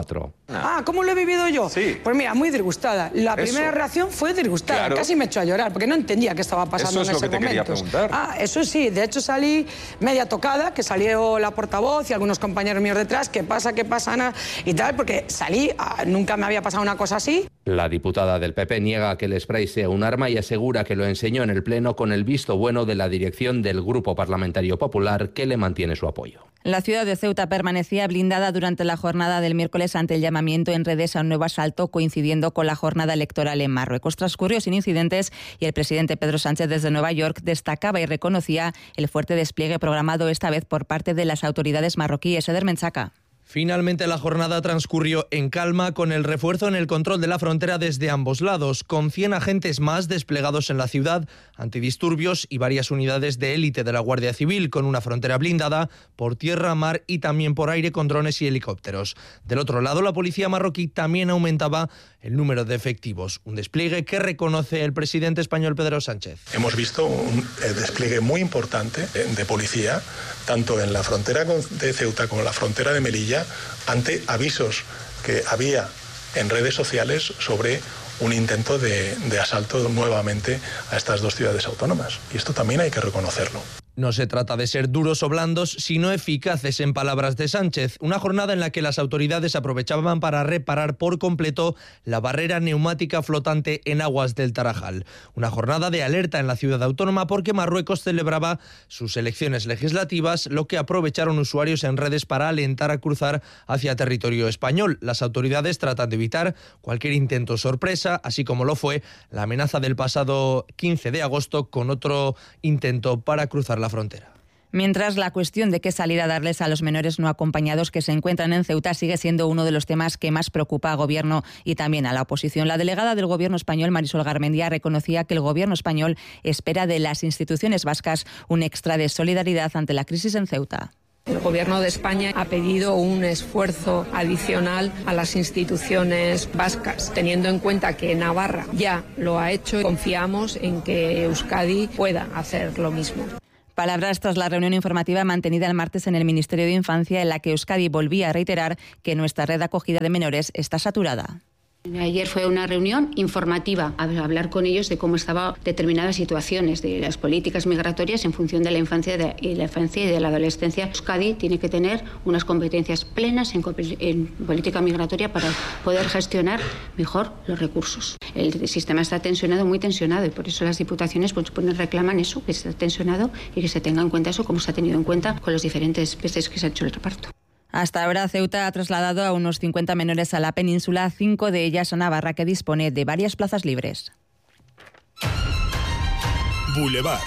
Ah, ¿cómo lo he vivido yo? Sí. Pues mira, muy disgustada. La Eso. primera reacción fue disgustada, claro. Casi me echó a llorar, porque no entendía qué estaba pasando eso es en ese lo que momento. Te quería preguntar. Ah, eso sí, de hecho salí media tocada, que salió la portavoz y algunos compañeros míos detrás, ¿qué pasa, qué pasa, Ana? Y tal, porque salí, ah, nunca me había pasado una cosa así. La diputada del P P niega que el spray sea un arma y asegura que lo enseñó en el Pleno con el visto bueno de la dirección del Grupo Parlamentario Popular, que le mantiene su apoyo. La ciudad de Ceuta permanecía blindada durante la jornada del miércoles ante el llamamiento en redes a un nuevo asalto coincidiendo con la jornada electoral en Marruecos. Transcurrió sin incidentes y el presidente Pedro Sánchez desde Nueva York destacaba y reconocía el fuerte despliegue programado esta vez por parte de las autoridades marroquíes. Eder Menchaca. Finalmente la jornada transcurrió en calma con el refuerzo en el control de la frontera desde ambos lados, con cien agentes más desplegados en la ciudad, antidisturbios y varias unidades de élite de la Guardia Civil con una frontera blindada por tierra, mar y también por aire con drones y helicópteros. Del otro lado, la policía marroquí también aumentaba el número de efectivos, un despliegue que reconoce el presidente español Pedro Sánchez. Hemos visto un despliegue muy importante de policía, tanto en la frontera de Ceuta como en la frontera de Melilla, ante avisos que había en redes sociales sobre un intento de, de asalto nuevamente a estas dos ciudades autónomas. Y esto también hay que reconocerlo. No se trata de ser duros o blandos, sino eficaces, en palabras de Sánchez. Una jornada en la que las autoridades aprovechaban para reparar por completo la barrera neumática flotante en aguas del Tarajal. Una jornada de alerta en la ciudad autónoma porque Marruecos celebraba sus elecciones legislativas, lo que aprovecharon usuarios en redes para alentar a cruzar hacia territorio español. Las autoridades tratan de evitar cualquier intento sorpresa, así como lo fue la amenaza del pasado quince de agosto con otro intento para cruzar la frontera. Mientras, la cuestión de qué salir a darles a los menores no acompañados que se encuentran en Ceuta sigue siendo uno de los temas que más preocupa al Gobierno y también a la oposición. La delegada del Gobierno español, Marisol Garmendia, reconocía que el Gobierno español espera de las instituciones vascas un extra de solidaridad ante la crisis en Ceuta. El Gobierno de España ha pedido un esfuerzo adicional a las instituciones vascas, teniendo en cuenta que Navarra ya lo ha hecho. Confiamos en que Euskadi pueda hacer lo mismo. Palabras tras la reunión informativa mantenida el martes en el Ministerio de Infancia, en la que Euskadi volvía a reiterar que nuestra red de acogida de menores está saturada. Ayer fue una reunión informativa, a hablar con ellos de cómo estaban determinadas situaciones de las políticas migratorias en función de la infancia y la infancia y de la adolescencia. Euskadi tiene que tener unas competencias plenas en, en política migratoria para poder gestionar mejor los recursos. El sistema está tensionado, muy tensionado, y por eso las diputaciones pues, reclaman eso, que esté tensionado y que se tenga en cuenta eso como se ha tenido en cuenta con los diferentes veces que se ha hecho el reparto. Hasta ahora, Ceuta ha trasladado a unos cincuenta menores a la península, cinco de ellas a Navarra, que dispone de varias plazas libres. Boulevard.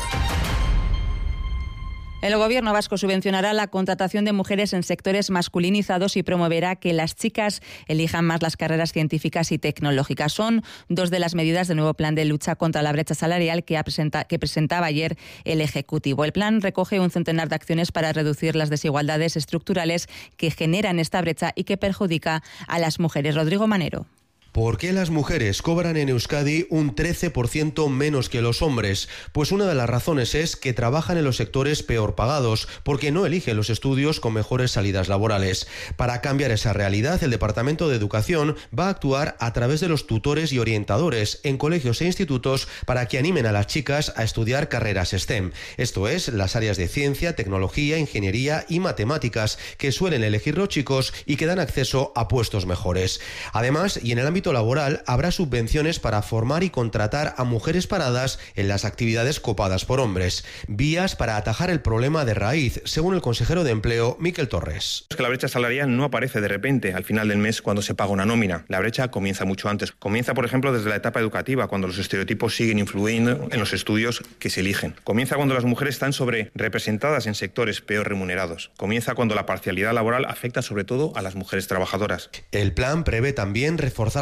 El Gobierno vasco subvencionará la contratación de mujeres en sectores masculinizados y promoverá que las chicas elijan más las carreras científicas y tecnológicas. Son dos de las medidas del nuevo plan de lucha contra la brecha salarial que, presenta, que presentaba ayer el Ejecutivo. El plan recoge un centenar de acciones para reducir las desigualdades estructurales que generan esta brecha y que perjudica a las mujeres. Rodrigo Manero. ¿Por qué las mujeres cobran en Euskadi un trece por ciento menos que los hombres? Pues una de las razones es que trabajan en los sectores peor pagados, porque no eligen los estudios con mejores salidas laborales. Para cambiar esa realidad, el Departamento de Educación va a actuar a través de los tutores y orientadores en colegios e institutos para que animen a las chicas a estudiar carreras STEM. Esto es, las áreas de ciencia, tecnología, ingeniería y matemáticas, que suelen elegir los chicos y que dan acceso a puestos mejores. Además, y en el ámbito laboral, habrá subvenciones para formar y contratar a mujeres paradas en las actividades copadas por hombres. Vías para atajar el problema de raíz, según el consejero de Empleo, Miquel Torres. Es que la brecha salarial no aparece de repente al final del mes cuando se paga una nómina. La brecha comienza mucho antes. Comienza, por ejemplo, desde la etapa educativa, cuando los estereotipos siguen influyendo en los estudios que se eligen. Comienza cuando las mujeres están sobre representadas en sectores peor remunerados. Comienza cuando la parcialidad laboral afecta sobre todo a las mujeres trabajadoras. El plan prevé también reforzar la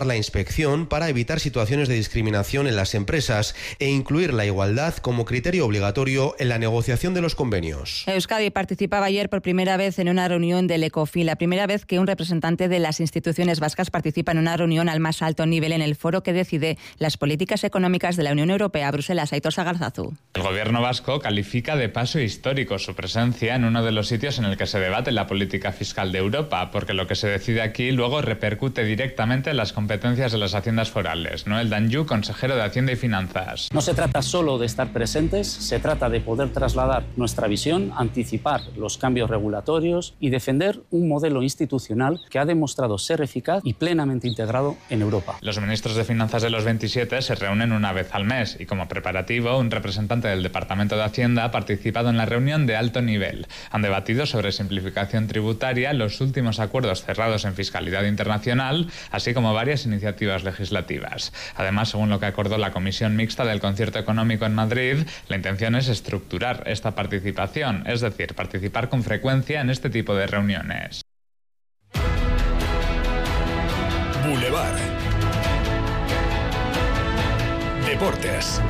la inspección para evitar situaciones de discriminación en las empresas e incluir la igualdad como criterio obligatorio en la negociación de los convenios. Euskadi participaba ayer por primera vez en una reunión del ECOFIN, la primera vez que un representante de las instituciones vascas participa en una reunión al más alto nivel en el foro que decide las políticas económicas de la Unión Europea. Bruselas, Aitor Sagarzazu. El gobierno vasco califica de paso histórico su presencia en uno de los sitios en el que se debate la política fiscal de Europa, porque lo que se decide aquí luego repercute directamente en las competencias de las haciendas forales. Noel Danjou, consejero de Hacienda y Finanzas. No se trata solo de estar presentes, se trata de poder trasladar nuestra visión, anticipar los cambios regulatorios y defender un modelo institucional que ha demostrado ser eficaz y plenamente integrado en Europa. Los ministros de Finanzas de los veintisiete se reúnen una vez al mes y como preparativo un representante del Departamento de Hacienda ha participado en la reunión de alto nivel. Han debatido sobre simplificación tributaria, los últimos acuerdos cerrados en fiscalidad internacional, así como varias iniciativas legislativas. Además, según lo que acordó la Comisión Mixta del Concierto Económico en Madrid, la intención es estructurar esta participación, es decir, participar con frecuencia en este tipo de reuniones. Boulevard. Deportes.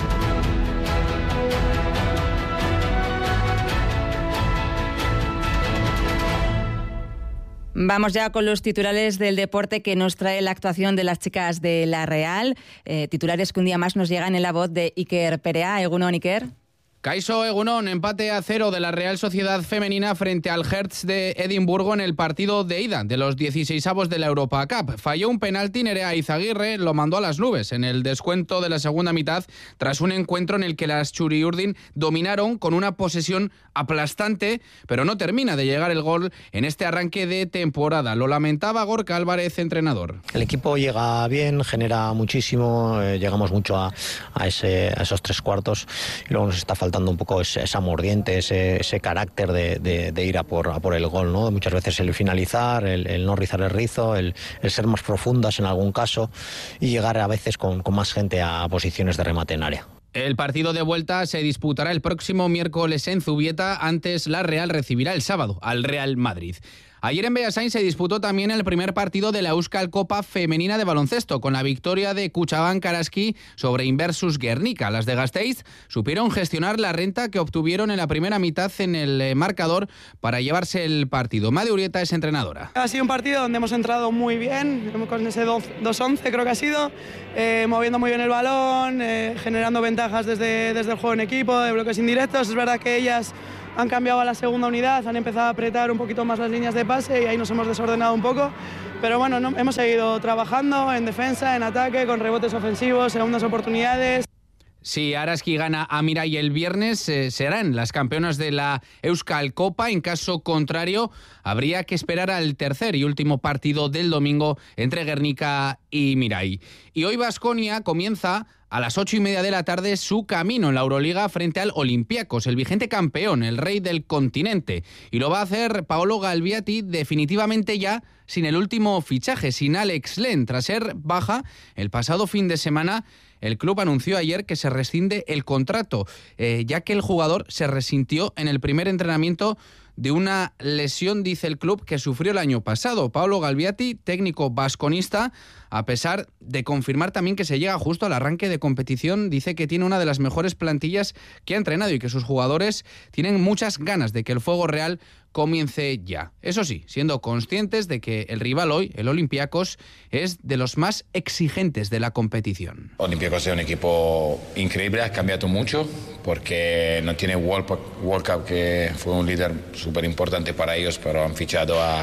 Vamos ya con los titulares del deporte que nos trae la actuación de las chicas de la Real. Eh, titulares que un día más nos llegan en la voz de Iker Perea. Egunon, Iker. Kaixo Egunon, empate a cero de la Real Sociedad Femenina frente al Hertz de Edimburgo en el partido de ida de los dieciseisavos de la Europa Cup. Falló un penalti Nerea Izaguirre, lo mandó a las nubes en el descuento de la segunda mitad tras un encuentro en el que las Txuri-Urdin dominaron con una posesión aplastante, pero no termina de llegar el gol en este arranque de temporada. Lo lamentaba Gorka Álvarez, entrenador. El equipo llega bien, genera muchísimo, eh, llegamos mucho a, a, ese, a esos tres cuartos y luego nos está faltando un poco ese, esa mordiente, ese, ese carácter de, de, de ir a por, a por el gol, ¿no? Muchas veces el finalizar, el, el no rizar el rizo, el, el ser más profundas en algún caso y llegar a veces con, con más gente a posiciones de remate en área. El partido de vuelta se disputará el próximo miércoles en Zubieta, antes la Real recibirá el sábado al Real Madrid. Ayer en Beasain se disputó también el primer partido de la Euskal Copa femenina de baloncesto, con la victoria de Kutxabank Araski sobre Inversus Guernica. Las de Gasteiz supieron gestionar la renta que obtuvieron en la primera mitad en el marcador para llevarse el partido. Made Urieta es entrenadora. Ha sido un partido donde hemos entrado muy bien, con ese dos once creo que ha sido, eh, moviendo muy bien el balón, eh, generando ventajas desde, desde el juego en equipo, de bloques indirectos. Es verdad que ellas han cambiado a la segunda unidad, han empezado a apretar un poquito más las líneas de pase y ahí nos hemos desordenado un poco. Pero bueno, no, hemos seguido trabajando en defensa, en ataque, con rebotes ofensivos, segundas oportunidades. Si Araski gana a Mirai el viernes, eh, serán las campeonas de la Euskal Copa. En caso contrario, habría que esperar al tercer y último partido del domingo entre Guernica y Mirai. Y hoy Baskonia comienza a las ocho y media de la tarde su camino en la Euroliga frente al Olympiacos, el vigente campeón, el rey del continente. Y lo va a hacer Paolo Galbiati definitivamente ya sin el último fichaje, sin Alex Len. Tras ser baja el pasado fin de semana, el club anunció ayer que se rescinde el contrato, eh, ya que el jugador se resintió en el primer entrenamiento de una lesión, dice el club, que sufrió el año pasado. Paolo Galbiati, técnico vasconista, a pesar de confirmar también que se llega justo al arranque de competición, dice que tiene una de las mejores plantillas que ha entrenado y que sus jugadores tienen muchas ganas de que el fuego real comience ya. Eso sí, siendo conscientes de que el rival hoy, el Olympiacos, es de los más exigentes de la competición. Olympiacos es un equipo increíble, ha cambiado mucho porque no tiene World Cup, que fue un líder súper importante para ellos, pero han fichado a,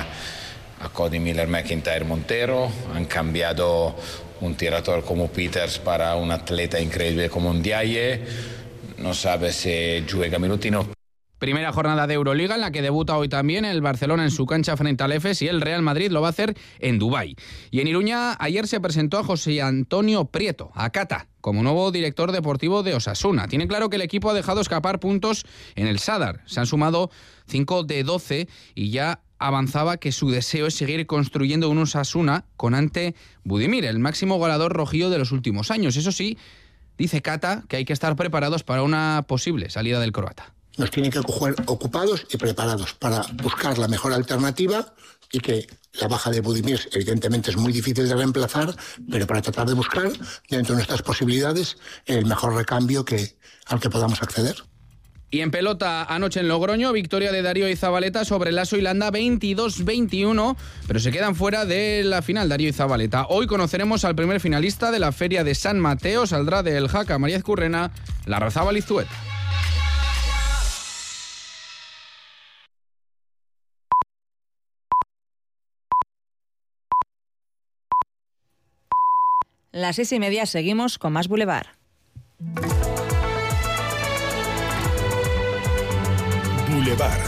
a Cody Miller, McIntyre, Montero, han cambiado un tirador como Peters para un atleta increíble como Ndiaye, no sabe si juega minutino. Primera jornada de Euroliga en la que debuta hoy también el Barcelona en su cancha frente al Efes y el Real Madrid lo va a hacer en Dubái. Y en Iruña ayer se presentó a José Antonio Prieto, a Cata, como nuevo director deportivo de Osasuna. Tiene claro que el equipo ha dejado escapar puntos en el Sadar. Se han sumado cinco de doce y ya avanzaba que su deseo es seguir construyendo un Osasuna con Ante Budimir, el máximo goleador rojillo de los últimos años. Eso sí, dice Cata que hay que estar preparados para una posible salida del croata. Nos tienen que coger ocupados y preparados para buscar la mejor alternativa y que la baja de Budimir evidentemente es muy difícil de reemplazar, pero para tratar de buscar dentro de nuestras posibilidades el mejor recambio que, al que podamos acceder. Y en pelota, anoche en Logroño, victoria de Darío y Zabaleta sobre el Lasso y Landa veintidós veintiuno, pero se quedan fuera de la final Darío y Zabaleta. Hoy conoceremos al primer finalista de la Feria de San Mateo, saldrá del Jaca María Ezcurrena, Larrazábal Izueta. Las seis y media seguimos con más Boulevard. Boulevard.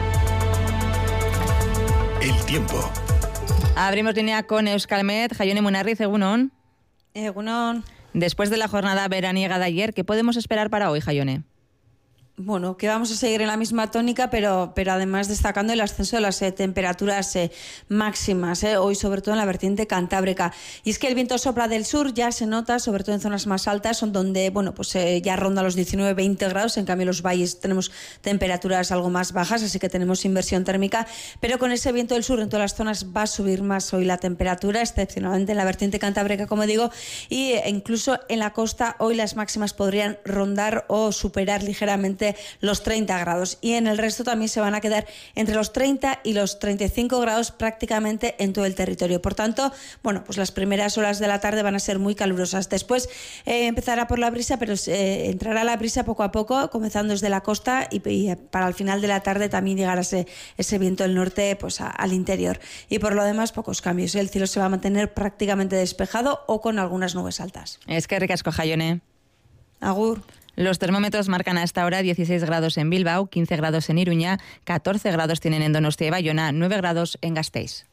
El tiempo. Abrimos línea con Euskalmet. Jaione Munarriz, egunon. Egunon. Después de la jornada veraniega de ayer, ¿qué podemos esperar para hoy, Jaione? Bueno, que vamos a seguir en la misma tónica, pero, pero además destacando el ascenso de las eh, temperaturas eh, máximas, eh, hoy sobre todo en la vertiente cantábrica. Y es que el viento sopla del sur, ya se nota, sobre todo en zonas más altas, donde bueno, pues eh, ya ronda los diecinueve veinte grados, en cambio en los valles tenemos temperaturas algo más bajas, así que tenemos inversión térmica, pero con ese viento del sur en todas las zonas va a subir más hoy la temperatura, excepcionalmente en la vertiente cantábrica, como digo, y eh, incluso en la costa hoy las máximas podrían rondar o superar ligeramente los treinta grados, y en el resto también se van a quedar entre los treinta y los treinta y cinco grados prácticamente en todo el territorio. Por tanto, bueno, pues las primeras horas de la tarde van a ser muy calurosas. Después eh, empezará por la brisa, pero eh, entrará la brisa poco a poco, comenzando desde la costa, y, y para el final de la tarde también llegará ese, ese viento del norte pues a, al interior. Y por lo demás, pocos cambios. El cielo se va a mantener prácticamente despejado o con algunas nubes altas. Es que ricasco, Jaione. Agur. Los termómetros marcan a esta hora dieciséis grados en Bilbao, quince grados en Iruña, catorce grados tienen en Donostia y Bayona, nueve grados en Gasteiz.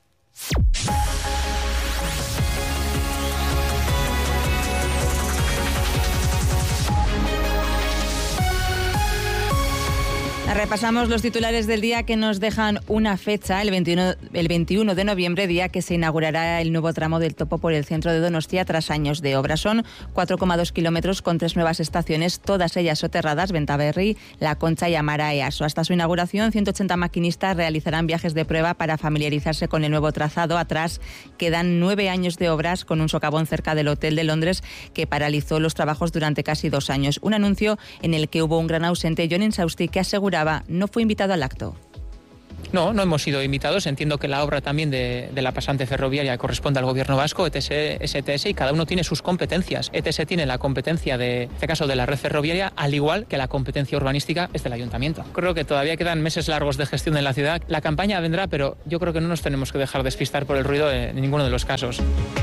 Repasamos los titulares del día que nos dejan una fecha, el veintiuno, el veintiuno de noviembre, día que se inaugurará el nuevo tramo del Topo por el centro de Donostia tras años de obra. Son cuatro coma dos kilómetros con tres nuevas estaciones, todas ellas soterradas, Bentaberri, La Concha y Amara Easo. Hasta su inauguración, ciento ochenta maquinistas realizarán viajes de prueba para familiarizarse con el nuevo trazado. Atrás quedan nueve años de obras con un socavón cerca del Hotel de Londres que paralizó los trabajos durante casi dos años. Un anuncio en el que hubo un gran ausente, Jon Insausti, que aseguraba no fue invitado al acto. No, no hemos sido invitados. Entiendo que la obra también de, de la pasante ferroviaria corresponde al Gobierno vasco, E T S, S T S, y cada uno tiene sus competencias. E T S tiene la competencia, de, en este caso, de la red ferroviaria, al igual que la competencia urbanística es del Ayuntamiento. Creo que todavía quedan meses largos de gestión en la ciudad. La campaña vendrá, pero yo creo que no nos tenemos que dejar despistar por el ruido en ninguno de los casos.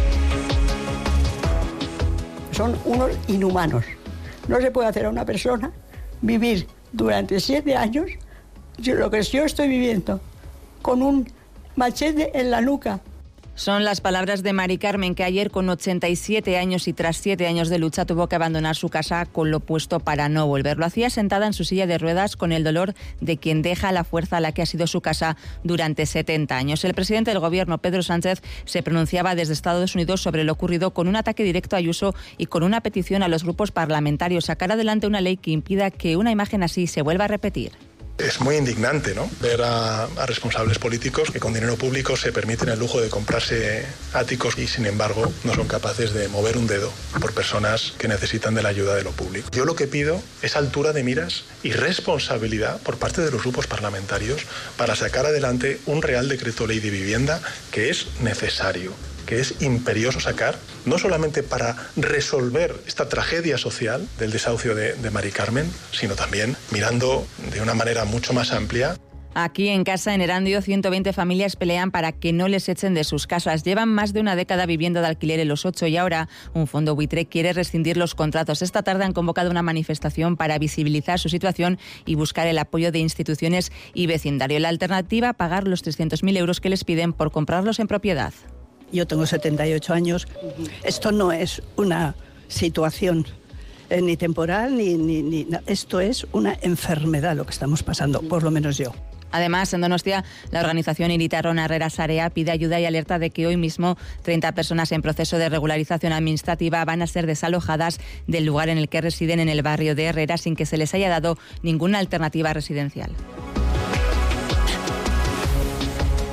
Son unos inhumanos. No se puede hacer a una persona vivir durante siete años, yo, lo que yo estoy viviendo, con un machete en la nuca. Son las palabras de Mari Carmen, que ayer con ochenta y siete años y tras siete años de lucha tuvo que abandonar su casa con lo puesto para no volver. Lo hacía sentada en su silla de ruedas con el dolor de quien deja la fuerza a la que ha sido su casa durante setenta años. El presidente del Gobierno, Pedro Sánchez, se pronunciaba desde Estados Unidos sobre lo ocurrido con un ataque directo a Ayuso y con una petición a los grupos parlamentarios sacar adelante una ley que impida que una imagen así se vuelva a repetir. Es muy indignante, ¿no?, ver a, a responsables políticos que con dinero público se permiten el lujo de comprarse áticos y, sin embargo, no son capaces de mover un dedo por personas que necesitan de la ayuda de lo público. Yo lo que pido es altura de miras y responsabilidad por parte de los grupos parlamentarios para sacar adelante un Real Decreto Ley de Vivienda que es necesario, que es imperioso sacar, no solamente para resolver esta tragedia social del desahucio de, de Mari Carmen, sino también mirando de una manera mucho más amplia. Aquí en casa, en Erandio, ciento veinte familias pelean para que no les echen de sus casas. Llevan más de una década viviendo de alquiler en Los Ocho y ahora un fondo buitre quiere rescindir los contratos. Esta tarde han convocado una manifestación para visibilizar su situación y buscar el apoyo de instituciones y vecindario. La alternativa, pagar los trescientos mil euros que les piden por comprarlos en propiedad. Yo tengo setenta y ocho años. Esto no es una situación eh, ni temporal, ni, ni, ni... Esto es una enfermedad lo que estamos pasando, por lo menos yo. Además, en Donostia, la organización Iritarron Harrera Sarea pide ayuda y alerta de que hoy mismo treinta personas en proceso de regularización administrativa van a ser desalojadas del lugar en el que residen en el barrio de Herrera sin que se les haya dado ninguna alternativa residencial.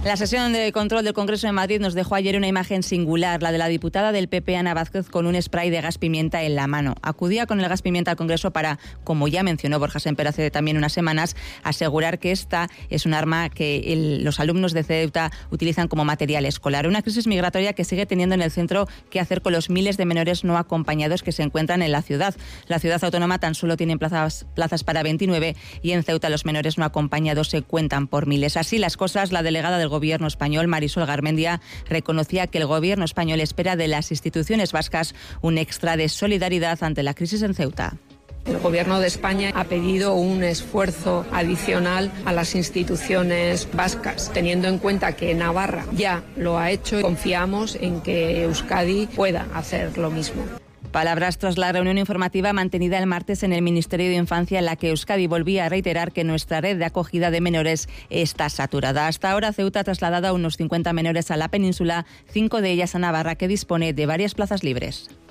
La sesión de control del Congreso de Madrid nos dejó ayer una imagen singular, la de la diputada del P P, Ana Vázquez, con un spray de gas pimienta en la mano. Acudía con el gas pimienta al Congreso para, como ya mencionó Borja Sémper hace también unas semanas, asegurar que esta es un arma que el, los alumnos de Ceuta utilizan como material escolar. Una crisis migratoria que sigue teniendo en el centro qué hacer con los miles de menores no acompañados que se encuentran en la ciudad. La ciudad autónoma tan solo tiene plazas, plazas para veintinueve y en Ceuta los menores no acompañados se cuentan por miles. Así las cosas, la delegada del Gobierno español, Marisol Garmendia, reconocía que el Gobierno español espera de las instituciones vascas un extra de solidaridad ante la crisis en Ceuta. El Gobierno de España ha pedido un esfuerzo adicional a las instituciones vascas, teniendo en cuenta que Navarra ya lo ha hecho. Confiamos en que Euskadi pueda hacer lo mismo. Palabras tras la reunión informativa mantenida el martes en el Ministerio de Infancia, en la que Euskadi volvía a reiterar que nuestra red de acogida de menores está saturada. Hasta ahora Ceuta ha trasladado a unos cincuenta menores a la península, cinco de ellas a Navarra, que dispone de varias plazas libres.